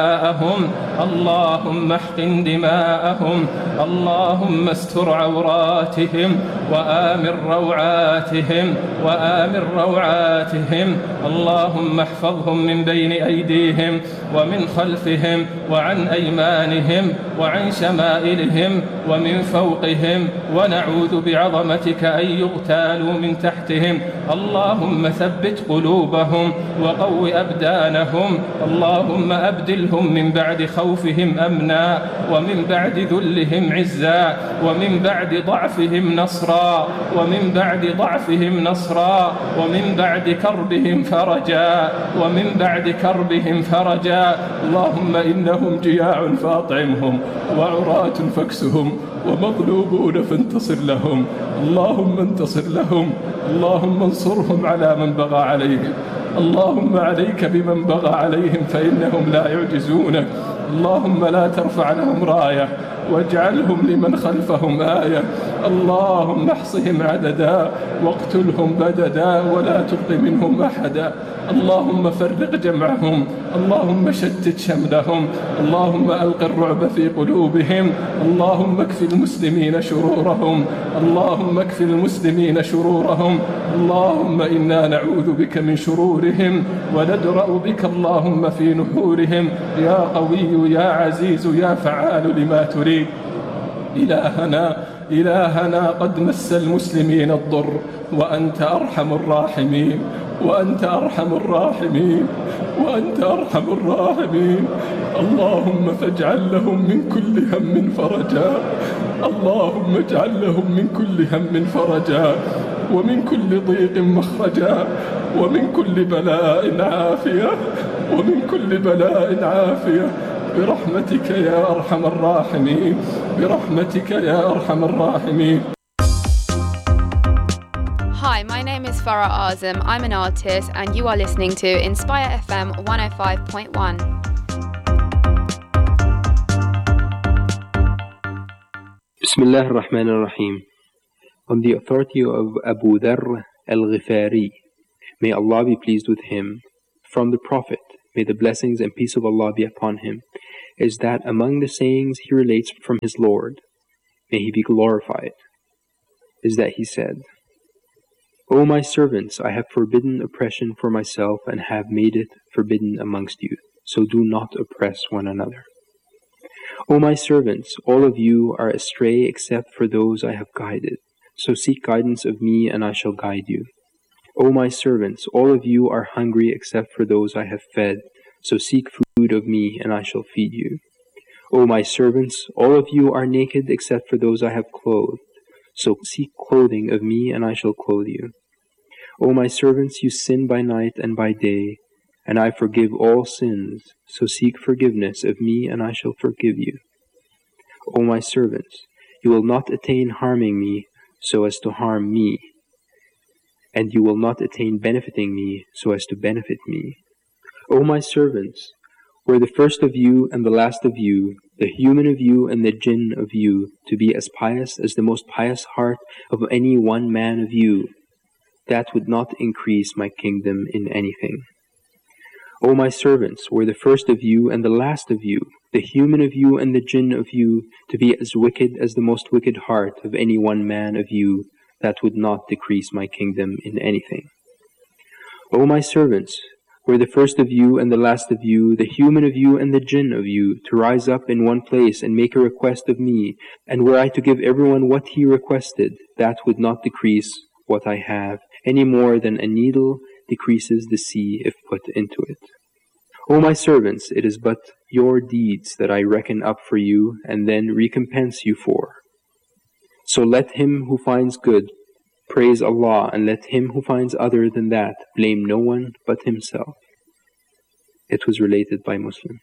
اللهم احقن دماءهم، اللهم استر عوراتهم وآمن روعاتهم، اللهم احفظهم من بين أيديهم ومن خلفهم وعن أيمانهم وعن شمائلهم ومن فوقهم، ونعوذ بعظمتك أن يغتالوا من تحتهم. اللهم ثبت قلوبهم وقو أبدانهم، اللهم أبدلهم من بعد خوفهم أمنا، ومن بعد ذلهم عزا، ومن بعد ضعفهم نصرا، ومن بعد كربهم فرجا، اللهم إنهم جياع فأطعمهم، وعراة فاكسهم، ومغلوبون فانتصر لهم، اللهم انتصر لهم، اللهم انصرهم على من بغى عليهم، اللهم عليك بمن بغى عليهم فإنهم لا يعجزونك، اللهم لا ترفع لهم راية واجعلهم لمن خلفهم آية، اللهم احصهم عددا واقتلهم بددا ولا تبق منهم أحدا، اللهم فرق جمعهم، اللهم شتت شملهم، اللهم ألق الرعب في قلوبهم، اللهم اكف المسلمين شرورهم، اللهم إنا نعوذ بك من شرورهم وندرأ بك اللهم في نحورهم، يا قوي يا عزيز يا فعال لما تريد. إلهنا قد مس المسلمين الضر وأنت أرحم الراحمين، اللهم فاجعل لهم من كل هم فرجا، ومن كل ضيق مخرجا، ومن كل بلاء عافية، برحمتك يا أرحم الراحمين. Hi, my name is Farah Azam. I'm an artist and you are listening to Inspire FM 105.1. Bismillah ar-Rahman ar-Rahim. On the authority of Abu Dharr al-Ghifari, may Allah be pleased with him, from the Prophet, may the blessings and peace of Allah be upon him, is that among the sayings he relates from his Lord, may he be glorified, is that he said, O my servants, I have forbidden oppression for myself and have made it forbidden amongst you, so do not oppress one another. O my servants, all of you are astray except for those I have guided, so seek guidance of me and I shall guide you. O my servants, all of you are hungry except for those I have fed, so seek food of me and I shall feed you. O my servants, all of you are naked except for those I have clothed, so seek clothing of me and I shall clothe you. O my servants, you sin by night and by day, and I forgive all sins, so seek forgiveness of me and I shall forgive you. O my servants, you will not attain harming me so as to harm me, and you will not attain benefiting me so as to benefit me. O my servants, were the first of you and the last of you, the human of you and the jinn of you, to be as pious as the most pious heart of any one man of you, that would not increase my kingdom in anything. O my servants, were the first of you and the last of you, the human of you and the jinn of you, to be as wicked as the most wicked heart of any one man of you, that would not decrease my kingdom in anything. O my servants, were the first of you and the last of you, the human of you and the jinn of you, to rise up in one place and make a request of me, and were I to give everyone what he requested, that would not decrease what I have, any more than a needle decreases the sea if put into it. O my servants, it is but your deeds that I reckon up for you and then recompense you for. So let him who finds good praise Allah, and let him who finds other than that blame no one but himself. It was related by Muslim.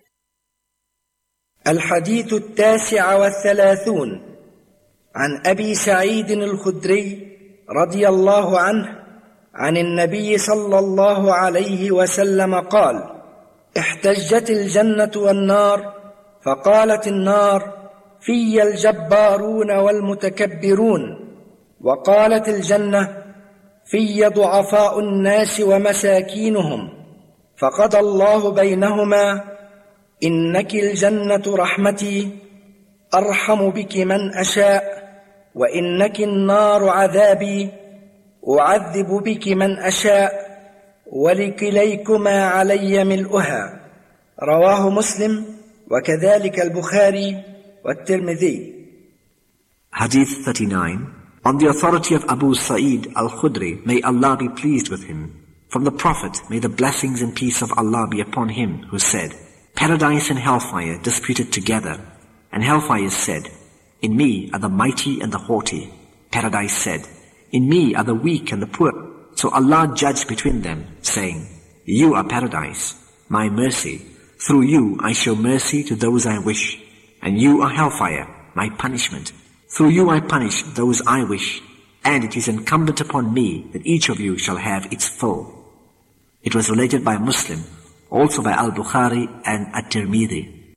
الحديث 39 عن أبي سعيد الخدري رضي الله عنه عن النبي صلى الله عليه وسلم قال: احتجت الجنة والنار، فقالت النار: في الجبارون والمتكبرون، وقالت الجنة: في ضعفاء الناس ومساكينهم، فقضى الله بينهما إنك الجنة رحمتي أرحم بك من أشاء، وإنك النار عذابي أعذب بك من أشاء، ولكليكما علي ملؤها. رواه مسلم وكذلك البخاري والترمذي. Hadith 39. On the authority of Abu Sa'id al-Khudri, may Allah be pleased with him, from the Prophet, may the blessings and peace of Allah be upon him, who said, Paradise and hellfire disputed together, and hellfire said, In me are the mighty and the haughty. Paradise said, In me are the weak and the poor. So Allah judged between them, saying, You are paradise, my mercy. Through you I show mercy to those I wish, and you are hellfire, my punishment. Through you I punish those I wish, and it is incumbent upon me that each of you shall have its full. It was related by Muslim, also by Al-Bukhari and At-Tirmidhi.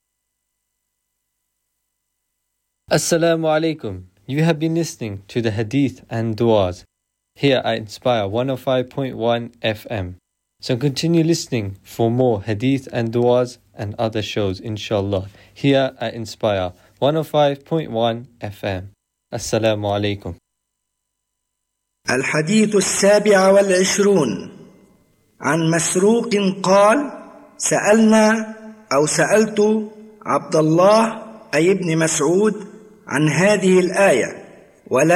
Assalamu alaikum. You have been listening to the Hadith and Du'as here at Inspire 105.1 FM. So continue listening for more Hadith and Du'as and other shows, inshallah, here at Inspire 105.1 FM. Assalamu alaikum. الحديث 27 عن مسروق قال: سألت عبد الله أي ابن مسعود عن هذه الآية، ولا